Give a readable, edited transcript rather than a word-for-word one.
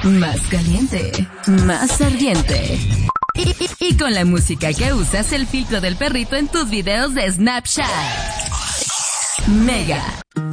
más caliente, más ardiente. Y con la música que usas, el filtro del perrito en tus videos de Snapchat. Mega.